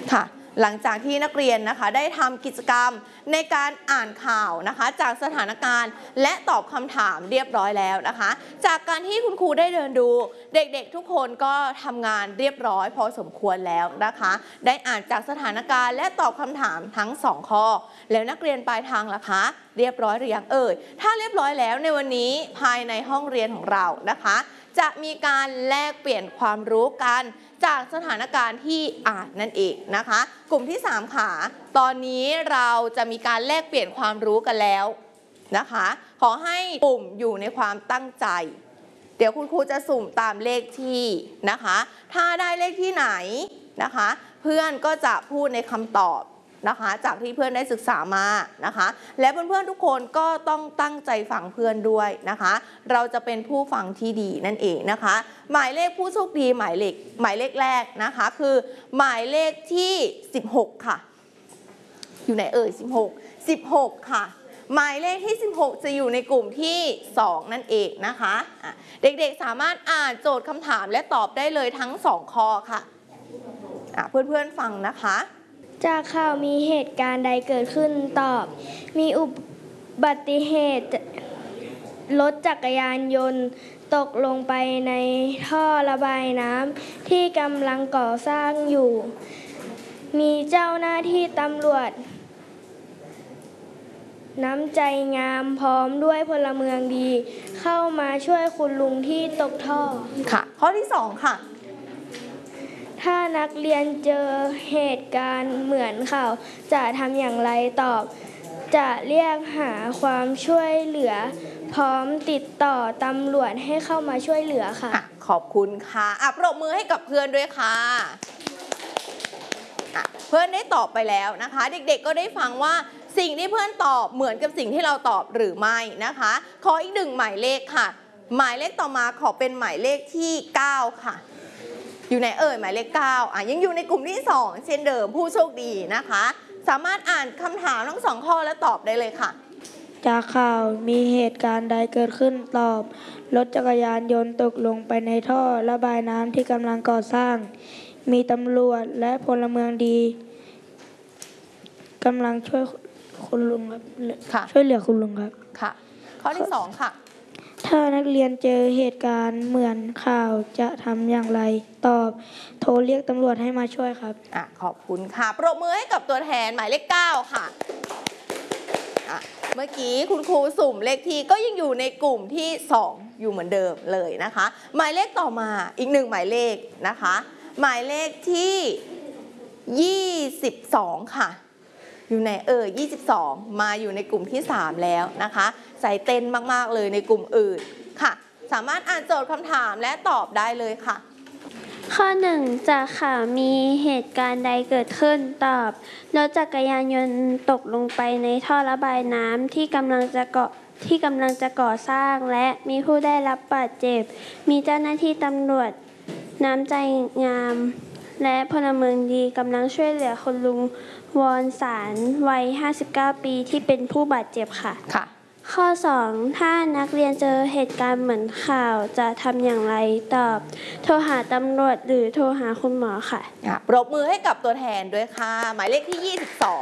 ค่ะหลังจากที่นักเรียนนะคะได้ทำกิจกรรมในการอ่านข่าวนะคะจากสถานการณ์และตอบคำถามเรียบร้อยแล้วนะคะจากการที่คุณครูได้เดินดูเด็กๆทุกคนก็ทำงานเรียบร้อยพอสมควรแล้วนะคะได้อ่านจากสถานการณ์และตอบคำถามทั้ง2ข้อแล้วนักเรียนปลายทางล่ะคะเรียบร้อยหรือยังถ้าเรียบร้อยแล้วในวันนี้ภายในห้องเรียนของเรานะคะจะมีการแลกเปลี่ยนความรู้กันจากสถานการณ์ที่อ่านนั่นเองนะคะกลุ่มที่3ค่ะตอนนี้เราจะมีการแลกเปลี่ยนความรู้กันแล้วนะคะขอให้กลุ่มอยู่ในความตั้งใจเดี๋ยวคุณครูจะสุ่มตามเลขที่นะคะถ้าได้เลขที่ไหนนะคะเพื่อนก็จะพูดในคำตอบนะคะจากที่เพื่อนได้ศึกษามานะคะและเพื่อนๆทุกคนก็ต้องตั้งใจฟังเพื่อนด้วยนะคะเราจะเป็นผู้ฟังที่ดีนั่นเองนะคะหมายเลขผู้โชคดีหมายเลขแรกนะคะคือหมายเลขที่16ค่ะอยู่ไหน16ค่ะหมายเลขที่16จะอยู่ในกลุ่มที่2นั่นเองนะคะเด็กๆสามารถอ่านโจทย์คำถามและตอบได้เลยทั้ง2ข้อค่ะเพื่อนๆฟังนะคะจากข่าวมีเหตุการณ์ใดเกิดขึ้นตอบมีอุบัติเหตุรถจักรยานยนต์ตกลงไปในท่อระบายน้ำที่กำลังก่อสร้างอยู่มีเจ้าหน้าที่ตำรวจน้ำใจงามพร้อมด้วยพลเมืองดีเข้ามาช่วยคุณลุงที่ตกท่อค่ะข้อที่2ค่ะถ้านักเรียนเจอเหตุการณ์เหมือนข่าวจะทำอย่างไรตอบจะเรียกหาความช่วยเหลือพร้อมติดต่อตำรวจให้เข้ามาช่วยเหลือค่ะขอบคุณค่ะปรบมือให้กับเพื่อนด้วยค่ะเพื่อนได้ตอบไปแล้วนะคะเด็กๆก็ได้ฟังว่าสิ่งที่เพื่อนตอบเหมือนกับสิ่งที่เราตอบหรือไม่นะคะขออีก1หมายเลขค่ะหมายเลขต่อมาขอเป็นหมายเลขที่9ค่ะอยู่ไหนหมายเลข9ยังอยู่ในกลุ่มที่2เช่นเดิมผู้โชคดีนะคะสามารถอ่านคำถามทั้ง2ข้อและตอบได้เลยค่ะจากข่าวมีเหตุการณ์ใดเกิดขึ้นตอบรถจักรยานยนต์ตกลงไปในท่อระบายน้ำที่กำลังก่อสร้างมีตำรวจและพลเมืองดีกำลังช่วยคุณลุงครับช่วยเหลือคุณลุงครับค่ะข้อที่2ค่ะถ้านักเรียนเจอเหตุการณ์เหมือนข่าวจะทำอย่างไรตอบโทรเรียกตำรวจให้มาช่วยครับขอบคุณค่ะปรบมือให้กับตัวแทนหมายเลข9ค่ะเมื่อกี้คุณครูสุ่มเลขที่ก็ยังอยู่ในกลุ่มที่2อยู่เหมือนเดิมเลยนะคะหมายเลขต่อมาอีก1หมายเลขนะคะหมายเลขที่22ค่ะอยู่ใน22มาอยู่ในกลุ่มที่3แล้วนะคะใส่เต้นมากๆเลยในกลุ่มอื่นค่ะสามารถอ่านโจทย์คำถามและตอบได้เลยค่ะข้อ1จากข่าวมีเหตุการณ์ใดเกิดขึ้นตอบรถจักรยานยนต์ตกลงไปในท่อระบายน้ำที่กำลังจะก่อสร้างและมีผู้ได้รับบาดเจ็บมีเจ้าหน้าที่ตำรวจน้ำใจงามและพลเมืองดีกำลังช่วยเหลือคุณลุงวอนสารวัย59ปีที่เป็นผู้บาดเจ็บค่ะข้อ2ถ้านักเรียนเจอเหตุการณ์เหมือนข่าวจะทำอย่างไรตอบโทรหาตำรวจหรือโทรหาคุณหมอค่ะปรบมือให้กับตัวแทนด้วยค่ะหมายเลขที่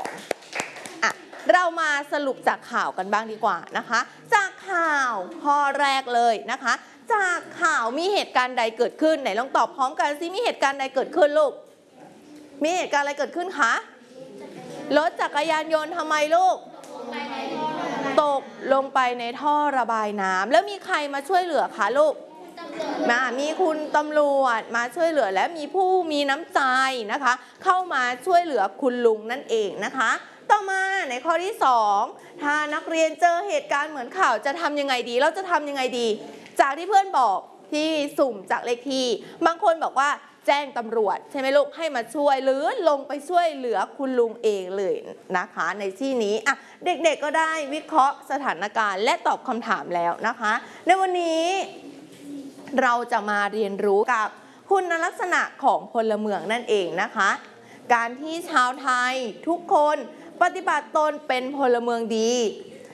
22เรามาสรุปจากข่าวกันบ้างดีกว่านะคะจากข่าวข้อแรกเลยนะคะจากข่าวมีเหตุการณ์ใดเกิดขึ้นไหนลองตอบพร้อมกันซิมีเหตุการณ์ใดเกิดขึ้นลูกมีเหตุการณ์อะไรเกิดขึ้นคะรถจักรยานยนต์ทำไมลูกตกลงไปในท่อระบายน้ำแล้วมีใครมาช่วยเหลือคะลูกมีคุณตำรวจมาช่วยเหลือและมีผู้มีน้ำใจนะคะเข้ามาช่วยเหลือคุณลุงนั่นเองนะคะต่อมาในข้อที่2ถ้านักเรียนเจอเหตุการณ์เหมือนข่าวจะทำยังไงดีเราจะทำยังไงดีจากที่เพื่อนบอกที่สุ่มจากเลขที่บางคนบอกว่าแจ้งตำรวจใช่ไหมลูกให้มาช่วยหรือลงไปช่วยเหลือคุณลุงเองเลยนะคะในที่นี้เด็กๆก็ได้วิเคราะห์สถานการณ์และตอบคำถามแล้วนะคะในวันนี้เราจะมาเรียนรู้กับคุณลักษณะของพลเมืองนั่นเองนะคะการที่ชาวไทยทุกคนปฏิบัติตนเป็นพลเมืองดี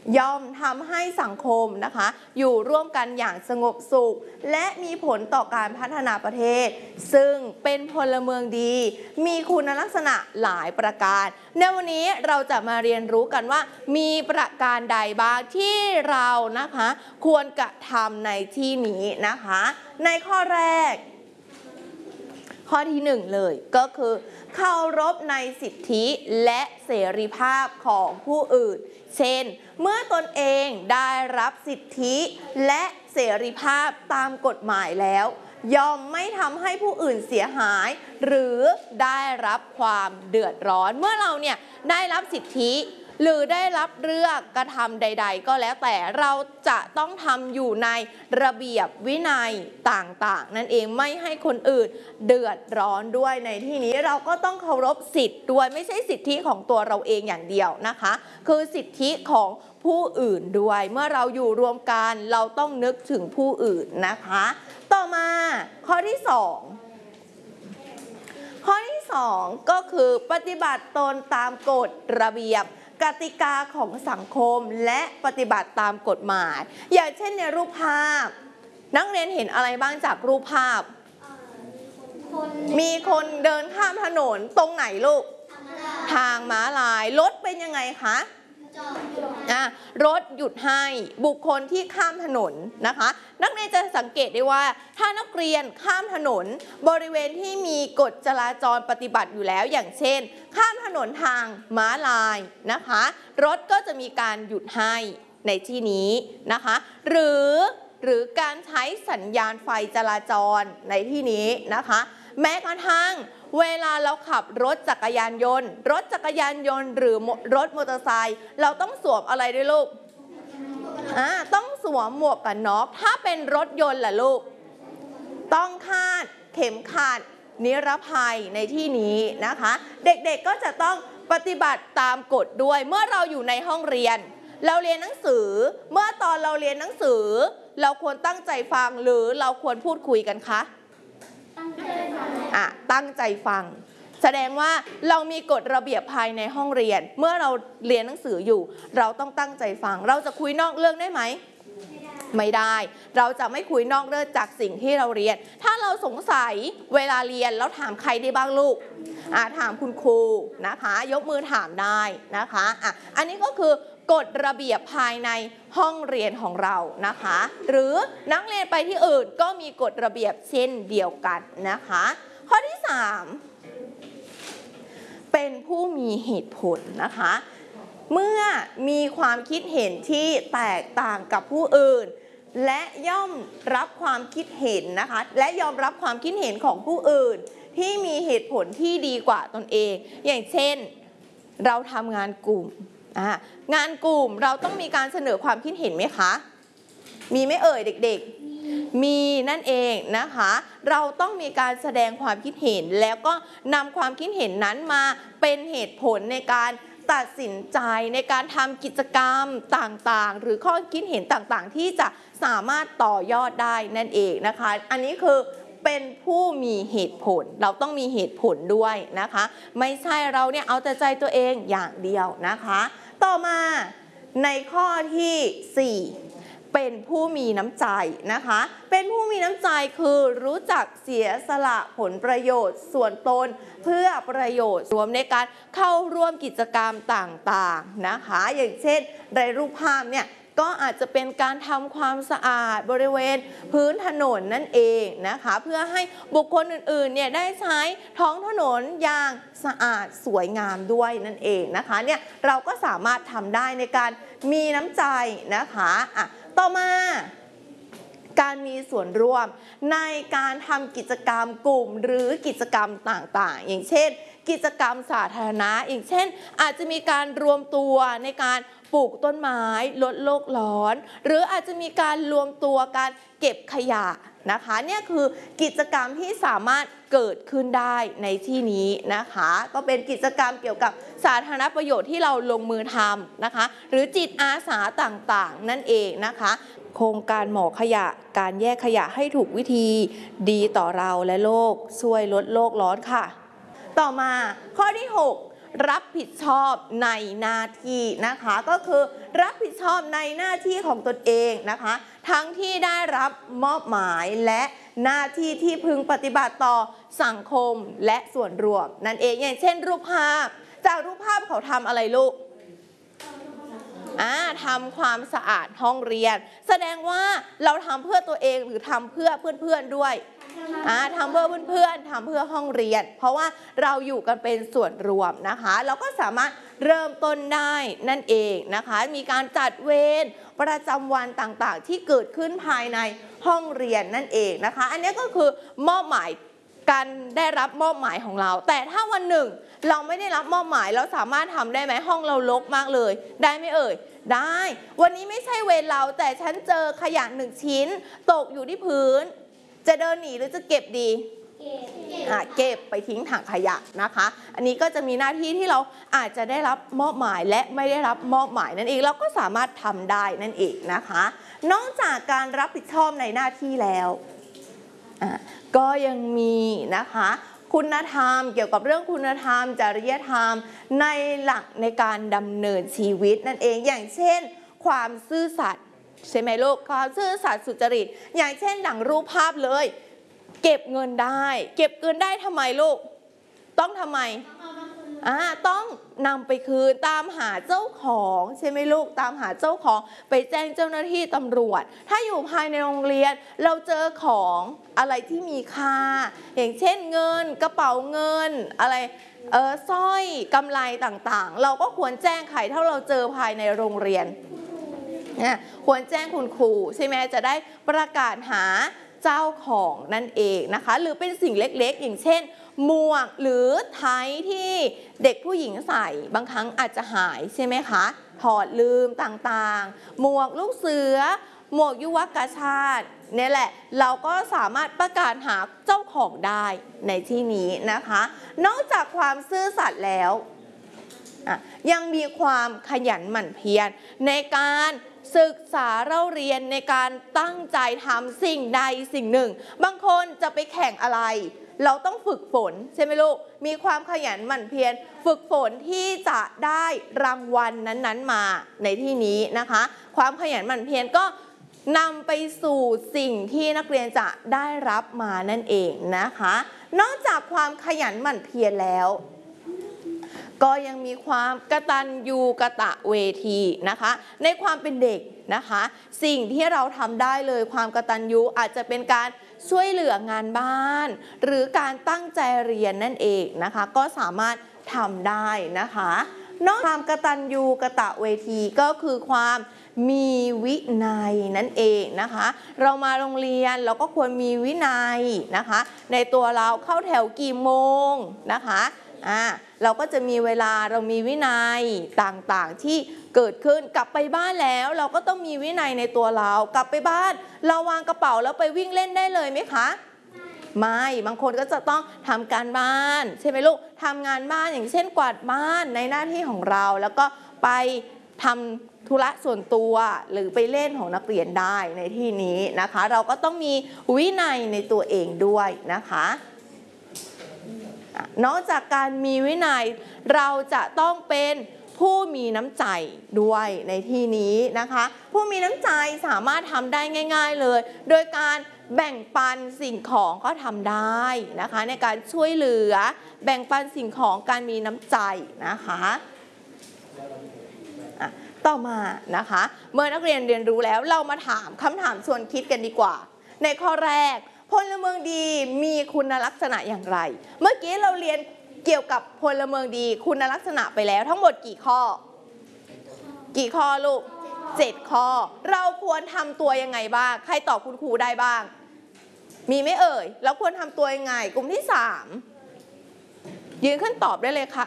ย่อมทำให้สังคมนะคะอยู่ร่วมกันอย่างสงบสุขและมีผลต่อการพัฒนาประเทศซึ่งเป็นพลเมืองดีมีคุณลักษณะหลายประการในวันนี้เราจะมาเรียนรู้กันว่ามีประการใดบ้างที่เรานะคะควรกระทำในที่นี้นะคะในข้อแรกข้อที่1เลยก็คือเคารพในสิทธิและเสรีภาพของผู้อื่นเช่นเมื่อตนเองได้รับสิทธิและเสรีภาพตามกฎหมายแล้วย่อมไม่ทำให้ผู้อื่นเสียหายหรือได้รับความเดือดร้อนเมื่อเราเนี่ยได้รับสิทธิหรือได้รับเรื่องกระทำใดๆก็แล้วแต่เราจะต้องทำอยู่ในระเบียบวินัยต่างๆนั่นเองไม่ให้คนอื่นเดือดร้อนด้วยในที่นี้เราก็ต้องเคารพสิทธิ์ด้วยไม่ใช่สิทธิของตัวเราเองอย่างเดียวนะคะคือสิทธิของผู้อื่นด้วยเมื่อเราอยู่รวมกันเราต้องนึกถึงผู้อื่นนะคะต่อมาข้อที่2ก็คือปฏิบัติตนตามกฎระเบียบกติกาของสังคมและปฏิบัติตามกฎหมายอย่างเช่นในรูปภาพนักเรียนเห็นอะไรบ้างจากรูปภาพมีคนเดินข้ามถนนตรงไหนลูกทางม้าลายรถเป็นยังไงคะรถหยุดให้บุคคลที่ข้ามถนนนะคะนักเรียนจะสังเกตได้ว่าถ้านักเรียนข้ามถนนบริเวณที่มีกฎจราจรปฏิบัติอยู่แล้วอย่างเช่นข้ามถนนทางม้าลายนะคะรถก็จะมีการหยุดให้ในที่นี้นะคะหรือการใช้สัญญาณไฟจราจรในที่นี้นะคะแม้กระทั่งเวลาเราขับรถจักรยานยนต์หรือรถมอเตอร์ไซค์เราต้องสวมอะไรด้วยลูกต้องสวมหมวกกันน็อกถ้าเป็นรถยนต์ล่ะลูกต้องคาดเข็มขัดนิรภัยในที่นี้นะคะเด็กๆก็จะต้องปฏิบัติตามกฎด้วยเมื่อเราอยู่ในห้องเรียนเราเรียนหนังสือเมื่อตอนเราเรียนหนังสือเราควรตั้งใจฟังหรือเราควรพูดคุยกันคะตั้งใจฟังแสดงว่าเรามีกฎระเบียบภายในห้องเรียนเมื่อเราเรียนหนังสืออยู่เราต้องตั้งใจฟังเราจะคุยนอกเรื่องได้ไหมไม่ได้เราจะไม่คุยนอกเรื่องจากสิ่งที่เราเรียนถ้าเราสงสัยเวลาเรียนแล้วถามใครได้บ้างลูกถามคุณครูนะคะยกมือถามได้นะคะอันนี้ก็คือกฎระเบียบภายในห้องเรียนของเรานะคะหรือนักเรียนไปที่อื่นก็มีกฎระเบียบเช่นเดียวกันนะคะข้อที่3เป็นผู้มีเหตุผลนะคะเมื่อมีความคิดเห็นที่แตกต่างกับผู้อื่นและย่อมรับความคิดเห็นนะคะและยอมรับความคิดเห็นของผู้อื่นที่มีเหตุผลที่ดีกว่าตนเองอย่างเช่นเราทำงานกลุ่มงานกลุ่มเราต้องมีการเสนอความคิดเห็นไหมคะมีไหมเอ่ยเด็กๆมีนั่นเองนะคะเราต้องมีการแสดงความคิดเห็นแล้วก็นำความคิดเห็นนั้นมาเป็นเหตุผลในการตัดสินใจในการทำกิจกรรมต่างๆหรือข้อคิดเห็นต่างๆที่จะสามารถต่อยอดได้นั่นเองนะคะอันนี้คือเป็นผู้มีเหตุผลเราต้องมีเหตุผลด้วยนะคะไม่ใช่เราเนี่ยเอาแต่ใจตัวเองอย่างเดียวนะคะต่อมาในข้อที่4เป็นผู้มีน้ำใจนะคะเป็นผู้มีน้ำใจคือรู้จักเสียสละผลประโยชน์ส่วนตนเพื่อประโยชน์รวมในการเข้าร่วมกิจกรรมต่างๆนะคะอย่างเช่นในรูปภาพเนี่ยก็อาจจะเป็นการทำความสะอาดบริเวณพื้นถนนนั่นเองนะคะเพื่อให้บุคคลอื่นๆเนี่ยได้ใช้ท้องถนนอย่างสะอาดสวยงามด้วยนั่นเองนะคะเนี่ยเราก็สามารถทำได้ในการมีน้ำใจนะคะต่อมาการมีส่วนร่วมในการทำกิจกรรมกลุ่มหรือกิจกรรมต่างๆอย่างเช่นกิจกรรมสาธารณะอย่างเช่นอาจจะมีการรวมตัวในการปลูกต้นไม้ลดโลกร้อนหรืออาจจะมีการรวมตัวการเก็บขยะนะคะเนี่ยคือกิจกรรมที่สามารถเกิดขึ้นได้ในที่นี้นะคะก็เป็นกิจกรรมเกี่ยวกับสาธารณประโยชน์ที่เราลงมือทำนะคะหรือจิตอาสาต่างๆนั่นเองนะคะโครงการหมอขยะการแยกขยะให้ถูกวิธีดีต่อเราและโลกช่วยลดโลกร้อนค่ะต่อมาข้อที่6 รับผิดชอบในหน้าที่นะคะก็คือรับผิดชอบในหน้าที่ของตนเองนะคะทั้งที่ได้รับมอบหมายและหน้าที่ที่พึงปฏิบัติต่อสังคมและส่วนรวมนั่นเองอย่างเช่นรูปภาพจากรูปภาพเขาทำอะไรลูกทำความสะอาดห้องเรียนแสดงว่าเราทำเพื่อตัวเองหรือทำเพื่อเพื่อนๆด้วยทำเพื่อเพื่อนๆทำเพื่อห้องเรียนเพราะว่าเราอยู่กันเป็นส่วนรวมนะคะเราก็สามารถเริ่มต้นได้นั่นเองนะคะมีการจัดเวรประจำวันต่างๆที่เกิดขึ้นภายในห้องเรียนนั่นเองนะคะอันนี้ก็คือมอบหมายการได้รับมอบหมายของเราแต่ถ้าวันหนึ่งเราไม่ได้รับมอบหมายเราสามารถทำได้ไหมห้องเรารกมากเลยได้ไหมเอ่ยได้วันนี้ไม่ใช่เวรเราแต่ฉันเจอขยะ1 ชิ้นตกอยู่ที่พื้นจะเดินหนีหรือจะเก็บดีเก็บไปทิ้งถังขยะนะคะอันนี้ก็จะมีหน้าที่ที่เราอาจจะได้รับมอบหมายและไม่ได้รับมอบหมายนั่นเองเราก็สามารถทำได้นั่นเองนะคะนอกจากการรับผิดชอบในหน้าที่แล้วก็ยังมีนะคะคุณธรรมเกี่ยวกับเรื่องคุณธรรมจริยธรรมในหลักในการดำเนินชีวิตนั่นเองอย่างเช่นความซื่อสัตย์ใช่ไหมลูกความซื่อสัตย์สุจริตอย่างเช่นดังรูปภาพเลยเก็บเงินได้เก็บเงินได้ทำไมลูกต้องทำไมต้องนำไปคืนตามหาเจ้าของใช่ไหมลูกตามหาเจ้าของไปแจ้งเจ้าหน้าที่ตำรวจถ้าอยู่ภายในโรงเรียนเราเจอของอะไรที่มีค่าอย่างเช่นเงินกระเป๋าเงินอะไรสร้อยกำไลต่างๆเราก็ควรแจ้งใครถ้าเราเจอภายในโรงเรียนควรแจ้งคุณครูใช่ไหมจะได้ประกาศหาเจ้าของนั่นเองนะคะหรือเป็นสิ่งเล็กๆอย่างเช่นหมวกหรือไทยที่เด็กผู้หญิงใส่บางครั้งอาจจะหายใช่ไหมคะถอดลืมต่างๆหมวกลูกเสือหมวกยุวกชาติเนี่ยแหละเราก็สามารถประกาศหาเจ้าของได้ในที่นี้นะคะนอกจากความซื่อสัตย์แล้วยังมีความขยันหมั่นเพียรในการศึกษาเล่าเรียนในการตั้งใจทำสิ่งใดสิ่งหนึ่งบางคนจะไปแข่งอะไรเราต้องฝึกฝนใช่ไหมลูกมีความขยันหมั่นเพียรฝึกฝนที่จะได้รางวัลนั้นๆมาในที่นี้นะคะความขยันหมั่นเพียรก็นำไปสู่สิ่งที่นักเรียนจะได้รับมานั่นเองนะคะนอกจากความขยันหมั่นเพียรแล้วก็ยังมีความกตัญญูกตเวทีนะคะในความเป็นเด็กนะคะสิ่งที่เราทำได้เลยความกตัญญูอาจจะเป็นการช่วยเหลืองานบ้านหรือการตั้งใจเรียนนั่นเองนะคะก็สามารถทำได้นะคะนอกจากความกตัญญูกตเวทีก็คือความมีวินัยนั่นเองนะคะเรามาโรงเรียนเราก็ควรมีวินัยนะคะในตัวเราเข้าแถวกี่โมงนะคะเราก็จะมีเวลาเรามีวินัยต่างๆที่เกิดขึ้นกลับไปบ้านแล้วเราก็ต้องมีวินัยในตัวเรากลับไปบ้านเราวางกระเป๋าแล้วไปวิ่งเล่นได้เลยไหมคะไม่บางคนก็จะต้องทำการบ้านใช่ไหมลูกทำงานบ้านอย่างเช่นกวาดบ้านในหน้าที่ของเราแล้วก็ไปทำธุระส่วนตัวหรือไปเล่นของนักเรียนได้ในที่นี้นะคะเราก็ต้องมีวินัยในตัวเองด้วยนะคะนอกจากการมีวินัยเราจะต้องเป็นผู้มีน้ำใจด้วยในที่นี้นะคะผู้มีน้ำใจสามารถทำได้ง่ายๆเลยโดยการแบ่งปันสิ่งของก็ทำได้นะคะในการช่วยเหลือแบ่งปันสิ่งของการมีน้ำใจนะคะต่อมานะคะเมื่อนักเรียนเรียนรู้แล้วเรามาถามคำถามชวนคิดกันดีกว่าในข้อแรกพลเมืองดีมีคุณลักษณะอย่างไรเมื่อกี้เราเรียนเกี่ยวกับพลเมืองดีคุณลักษณะไปแล้วทั้งหมดกี่ข้อลูก7 ข้อเราควรทำตัวยังไงบ้างใครตอบคุณครูได้บ้างมีไหมเอ่ยเราควรทำตัวยังไงกลุ่มที่3ยืนขึ้นตอบได้เลยค่ะ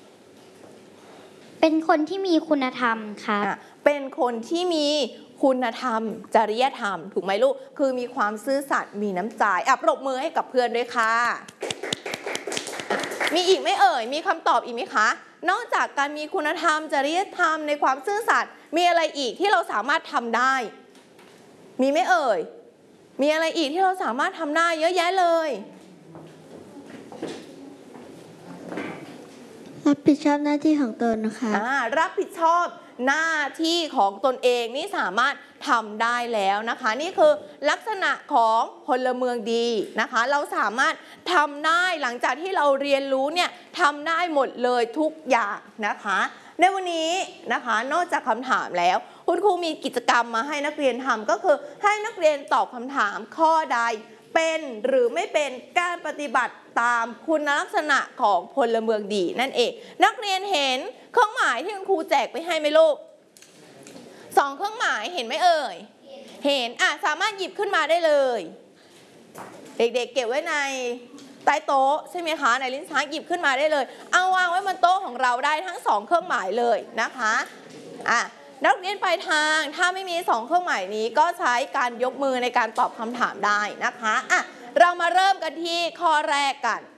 เป็นคนที่มีคุณธรรมค่ะเป็นคนที่มีคุณธรรมจริยธรรมถูกไหมลูกคือมีความซื่อสัตย์มีน้ำใจปรบมือให้กับเพื่อนด้วยค่ะมีอีกไหมเอ่ยมีคำตอบอีกไหมคะนอกจากการมีคุณธรรมจริยธรรมในความซื่อสัตย์มีอะไรอีกที่เราสามารถทำได้มีไหมเอ่ยมีอะไรอีกที่เราสามารถทำได้เยอะแยะเลยรัรับผิดชอบหน้าที่ของตนค่ะรับผิดชอบหน้าที่ของตนเองนี่สามารถทำได้แล้วนะคะนี่คือลักษณะของพลเมืองดีนะคะเราสามารถทำได้หลังจากที่เราเรียนรู้เนี่ยทำได้หมดเลยทุกอย่างนะคะในวันนี้นะคะนอกจากคำถามแล้วคุณครูมีกิจกรรมมาให้นักเรียนทำก็คือให้นักเรียนตอบคำถามข้อใดเป็นหรือไม่เป็นการปฏิบัติตามคุณลักษณะของพลเมืองดีนั่นเองนักเรียนเห็นเครื่องหมายที่คุณครูแจกไปให้ไหมลูก2เครื่องหมายเห็นไหมเอ่ยเห็นสามารถหยิบขึ้นมาได้เลยเด็กๆเก็บไว้ในใต้โต๊ะใช่ไหมคะในลิ้นชักหยิบขึ้นมาได้เลยเอาวางไว้บนโต๊ะของเราได้ทั้ง2เครื่องหมายเลยนะคะนักเรียนปลายทางถ้าไม่มี2เครื่องหมายนี้ก็ใช้การยกมือในการตอบคำถามได้นะคะเรามาเริ่มกันที่ข้อแรกกัน